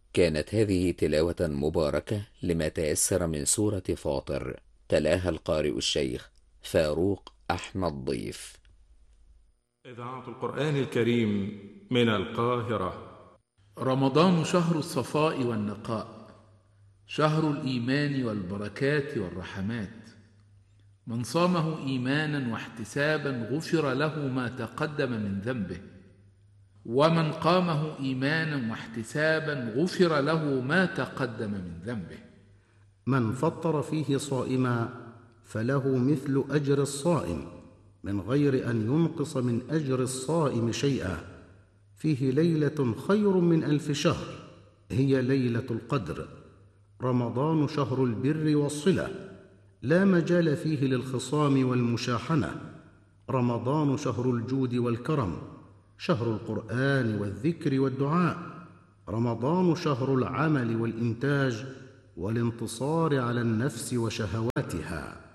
كانت هذه تلاوة مباركة لما تيسر من سورة فاطر، تلاها القارئ الشيخ فاروق أحمد ضيف. إذاعة القرآن الكريم من القاهرة. رمضان شهر الصفاء والنقاء، شهر الإيمان والبركات والرحمات. من صامه إيمانا واحتسابا غفر له ما تقدم من ذنبه، ومن قامه إيمانا واحتسابا غفر له ما تقدم من ذنبه. من فطر فيه صائما فله مثل أجر الصائم من غير أن ينقص من أجر الصائم شيئا. فيه ليلة خير من 1000 شهر، هي ليلة القدر. رمضان شهر البر والصلة، لا مجال فيه للخصام والمشاحنة. رمضان شهر الجود والكرم، شهر القرآن والذكر والدعاء. رمضان شهر العمل والإنتاج والانتصار على النفس وشهواتها.